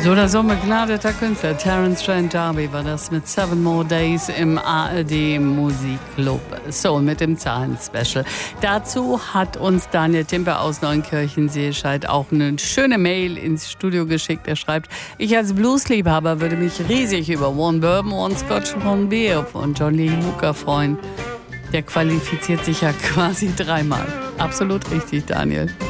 So, der so ein begnadeter Künstler, Terence Trent D'Arby, war das mit 7 More Days im ARD Musikclub. So, mit dem Zahlen-Special. Dazu hat uns Daniel Timper aus Neunkirchen-Seescheid auch eine schöne Mail ins Studio geschickt. Er schreibt, ich als Bluesliebhaber würde mich riesig über One Bourbon, One Scotch, One Beer von John Lee Hooker freuen. Der qualifiziert sich ja quasi 3-mal. Absolut richtig, Daniel.